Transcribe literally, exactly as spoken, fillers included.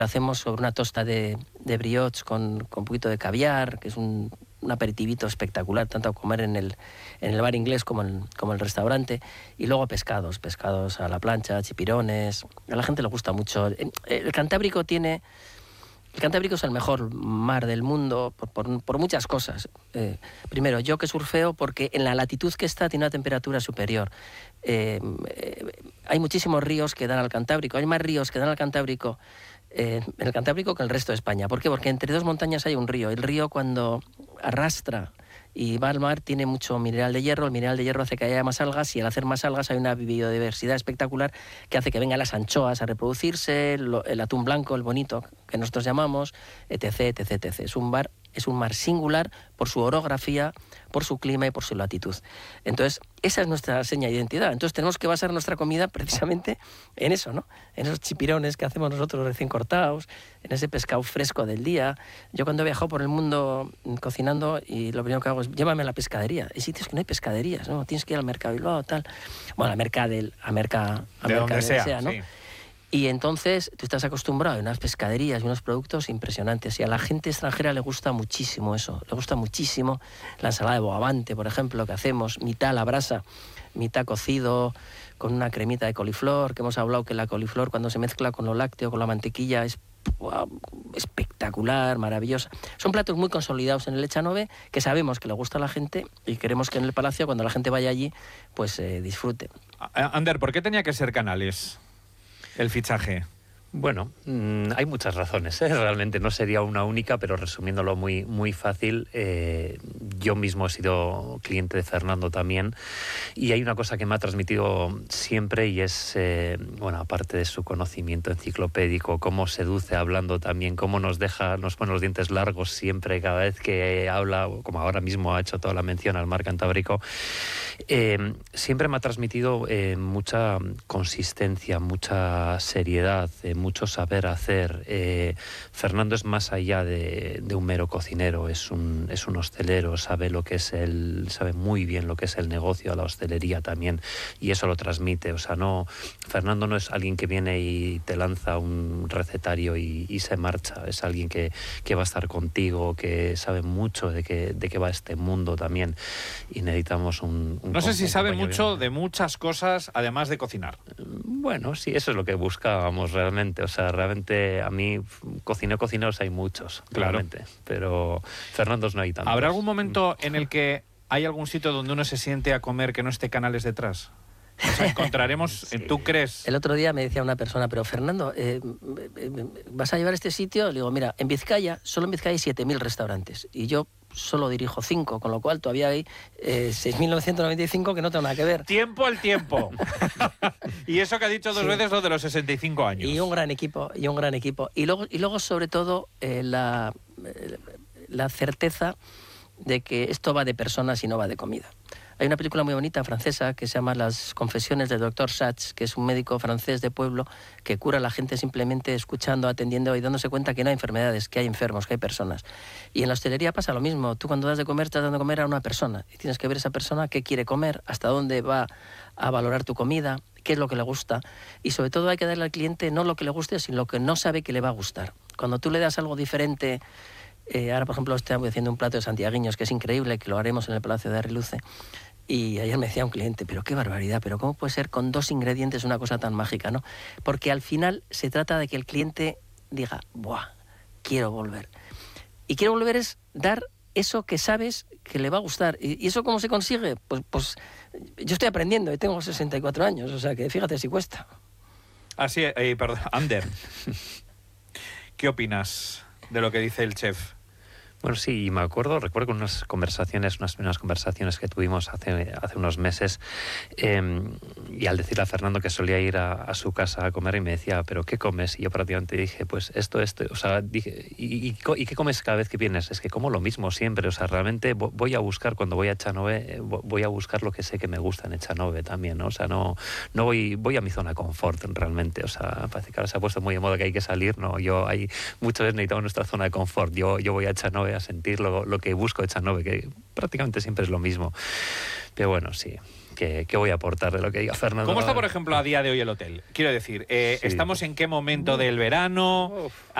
hacemos sobre una tosta de, de brioche con, con un poquito de caviar, que es un, un aperitivito espectacular, tanto a comer en el, en el bar inglés como en, como en el restaurante. Y luego pescados, pescados a la plancha, chipirones. A la gente le gusta mucho. El Cantábrico tiene... El Cantábrico es el mejor mar del mundo por, por, por muchas cosas. Eh, primero, yo que surfeo, porque en la latitud que está tiene una temperatura superior. Eh, eh, hay muchísimos ríos que dan al Cantábrico. Hay más ríos que dan al Cantábrico eh, en el Cantábrico que en el resto de España. ¿Por qué? Porque entre dos montañas hay un río. El río, cuando arrastra y va al mar, tiene mucho mineral de hierro. El mineral de hierro hace que haya más algas, y al hacer más algas hay una biodiversidad espectacular que hace que vengan las anchoas a reproducirse, el, el atún blanco, el bonito, que nosotros llamamos, etc, etc, etc. Es un mar, es un mar singular por su orografía, por su clima y por su latitud. Entonces, esa es nuestra seña de identidad. Entonces, tenemos que basar nuestra comida precisamente en eso, ¿no? En esos chipirones que hacemos nosotros recién cortados, en ese pescado fresco del día. Yo cuando he viajado por el mundo cocinando, y lo primero que hago es llévame a la pescadería. Hay sitios que no hay pescaderías, ¿no? Tienes que ir al mercado Bilbao, tal. Bueno, a Mercadel, a Merca, a de Merca, donde sea, sea, ¿no? Sí. Y entonces tú estás acostumbrado a unas pescaderías y unos productos impresionantes. Y a la gente extranjera le gusta muchísimo eso. Le gusta muchísimo la ensalada de bogavante, por ejemplo, que hacemos, mitad a la brasa, mitad cocido, con una cremita de coliflor, que hemos hablado que la coliflor cuando se mezcla con lo lácteo, con la mantequilla, es wow, espectacular, maravillosa. Son platos muy consolidados en el Echanove, que sabemos que le gusta a la gente y queremos que en el Palacio, cuando la gente vaya allí, pues eh, disfrute. Ander, ¿por qué tenía que ser Canales el fichaje? Bueno, mmm, hay muchas razones, ¿eh? Realmente no sería una única, pero resumiéndolo muy, muy fácil, eh, yo mismo he sido cliente de Fernando también, y hay una cosa que me ha transmitido siempre, y es, eh, bueno, aparte de su conocimiento enciclopédico, cómo seduce hablando también, cómo nos deja, nos pone los dientes largos siempre, cada vez que habla, como ahora mismo ha hecho toda la mención al mar Cantábrico, eh, siempre me ha transmitido eh, mucha consistencia, mucha seriedad, eh, mucho saber hacer. Eh, Fernando es más allá de, de un mero cocinero, es un, es un hostelero, sabe lo que es el, sabe muy bien lo que es el negocio, la hostelería también, y eso lo transmite. O sea, no, Fernando no es alguien que viene y te lanza un recetario y, y se marcha, es alguien que, que va a estar contigo, que sabe mucho de qué de qué va este mundo también, y necesitamos un, un No sé si un sabe compañero mucho bien. de muchas cosas, además de cocinar. Bueno, sí, eso es lo que buscábamos realmente. O sea, realmente a mí, cocinero, cocineros hay muchos, Claro. claramente, pero Fernandos no hay tantos. ¿Habrá algún momento en el que hay algún sitio donde uno se siente a comer que no esté Canales detrás? O sea, encontraremos, Sí. ¿tú crees? El otro día me decía una persona, pero Fernando, eh, ¿vas a llevar este sitio? Le digo, mira, en Vizcaya, solo en Vizcaya hay siete mil restaurantes, y yo solo dirijo cinco, con lo cual todavía hay eh, seis mil novecientos noventa y cinco que no tengo nada que ver. Tiempo al tiempo. Y eso que ha dicho dos Sí. veces lo de los sesenta y cinco años. Y un gran equipo, y un gran equipo. Y luego, y luego sobre todo, eh, la, eh, la certeza de que esto va de personas y no va de comida. Hay una película muy bonita francesa que se llama Las confesiones del doctor Sachs, que es un médico francés de pueblo que cura a la gente simplemente escuchando, atendiendo y dándose cuenta que no hay enfermedades, que hay enfermos, que hay personas. Y en la hostelería pasa lo mismo. Tú cuando das de comer, estás dando de comer a una persona y tienes que ver esa persona qué quiere comer, hasta dónde va a valorar tu comida, qué es lo que le gusta. Y sobre todo hay que darle al cliente no lo que le guste, sino lo que no sabe que le va a gustar. Cuando tú le das algo diferente... Eh, ahora, por ejemplo, estoy haciendo un plato de santiagueños que es increíble, que lo haremos en el Palacio de Arriluce. Y ayer me decía un cliente, pero qué barbaridad, pero ¿cómo puede ser con dos ingredientes una cosa tan mágica, no? Porque al final se trata de que el cliente diga, ¡buah! Quiero volver. Y quiero volver es dar eso que sabes que le va a gustar. ¿Y, y eso cómo se consigue? Pues, pues yo estoy aprendiendo y tengo sesenta y cuatro años, o sea que fíjate si cuesta. Así, eh, perdón, Ander, ¿qué opinas de lo que dice el chef? Bueno, sí, me acuerdo, recuerdo que unas conversaciones, unas primeras conversaciones que tuvimos hace, hace unos meses, eh, y al decirle a Fernando que solía ir a, a su casa a comer, y me decía, ¿pero qué comes? Y yo prácticamente dije, pues esto, esto, o sea, dije, ¿y, y, y qué comes cada vez que vienes? Es que como lo mismo siempre, o sea, realmente voy a buscar, cuando voy a Echanove, voy a buscar lo que sé que me gusta en Echanove también, ¿no? O sea, no, no voy, voy a mi zona de confort realmente, o sea, parece que ahora se ha puesto muy de moda que hay que salir, ¿no? Yo, hay, muchas veces necesitamos nuestra zona de confort, yo, yo voy a Echanove a sentir lo, lo que busco Echanove, que prácticamente siempre es lo mismo. Pero bueno, sí. ¿qué, qué voy a aportar de lo que diga Fernando? ¿Cómo está, por ejemplo, a día de hoy el hotel? Quiero decir, eh, Sí. ¿estamos en qué momento del verano? Uf.